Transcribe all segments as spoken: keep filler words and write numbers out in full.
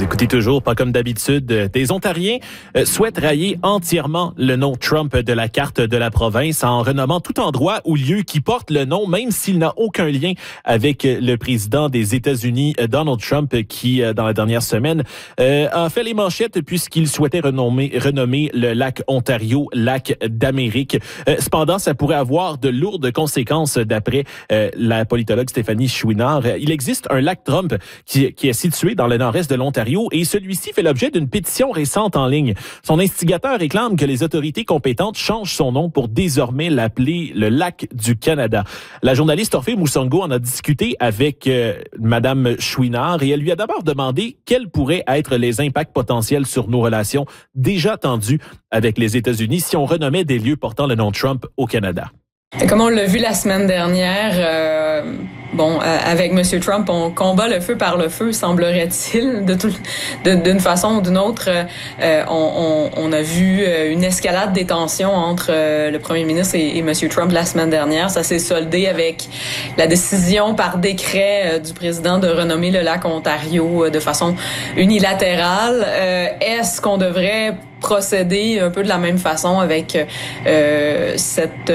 Écoutez toujours, pas comme d'habitude, des Ontariens euh, souhaitent railler entièrement le nom Trump de la carte de la province en renommant tout endroit ou lieu qui porte le nom, même s'il n'a aucun lien avec le président des États-Unis, Donald Trump, qui, dans la dernière semaine, euh, a fait les manchettes puisqu'il souhaitait renommer, renommer le lac Ontario lac d'Amérique. Euh, cependant, ça pourrait avoir de lourdes conséquences d'après euh, la politologue Stéphanie Chouinard. Il existe un lac Trump qui, qui est situé dans le nord-est de l'Ontario et celui-ci fait l'objet d'une pétition récente en ligne. Son instigateur réclame que les autorités compétentes changent son nom pour désormais l'appeler le lac du Canada. La journaliste Orphée Moussongo en a discuté avec euh, Madame Chouinard et elle lui a d'abord demandé quels pourraient être les impacts potentiels sur nos relations déjà tendues avec les États-Unis si on renommait des lieux portant le nom Trump au Canada. Comme on l'a vu la semaine dernière, euh, bon, euh, avec M. Trump, on combat le feu par le feu, semblerait-il, de tout, de, d'une façon ou d'une autre. Euh, on, on, on a vu une escalade des tensions entre euh, le premier ministre et, et M. Trump la semaine dernière. Ça s'est soldé avec la décision par décret euh, du président de renommer le lac Ontario euh, de façon unilatérale. Euh, est-ce qu'on devrait procéder un peu de la même façon avec euh, cette,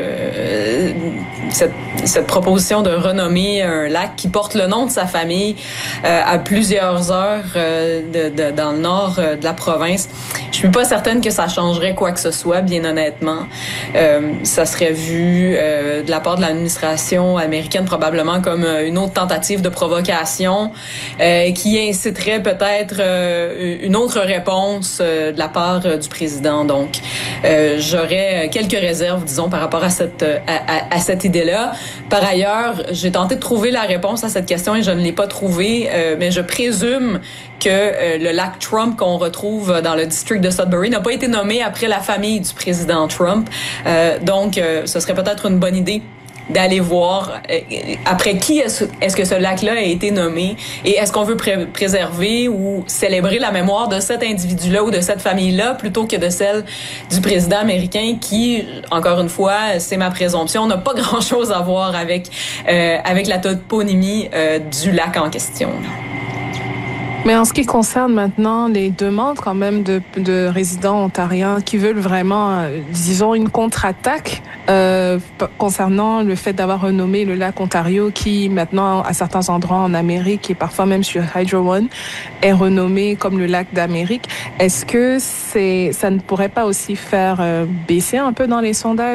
euh, cette cette proposition de renommer un lac qui porte le nom de sa famille euh, à plusieurs heures euh, de, de, dans le nord euh, de la province. Je suis pas certaine que ça changerait quoi que ce soit, bien honnêtement. Euh, ça serait vu euh, de la part de l'administration américaine probablement comme une autre tentative de provocation euh, qui inciterait peut-être euh, une autre réponse euh, de la part du président. Donc, euh, j'aurais quelques réserves, disons, par rapport à cette à, à, à cette idée-là. Par ailleurs, j'ai tenté de trouver la réponse à cette question et je ne l'ai pas trouvée, euh, mais je présume que euh, le lac Trump qu'on retrouve dans le district de Sudbury n'a pas été nommé après la famille du président Trump. Euh, donc, euh, ce serait peut-être une bonne idée d'aller voir euh, après qui est-ce, est-ce que ce lac-là a été nommé et est-ce qu'on veut pré- préserver ou célébrer la mémoire de cet individu-là ou de cette famille-là plutôt que de celle du président américain qui, encore une fois, c'est ma présomption, n'a pas grand-chose à voir avec, euh, avec la toponymie euh, du lac en question. Mais en ce qui concerne maintenant les demandes quand même de, de résidents ontariens qui veulent vraiment, euh, disons, une contre-attaque euh, concernant le fait d'avoir renommé le lac Ontario qui maintenant, à certains endroits en Amérique et parfois même sur Hydro One, est renommé comme le lac d'Amérique, est-ce que c'est, ça ne pourrait pas aussi faire euh, baisser un peu dans les sondages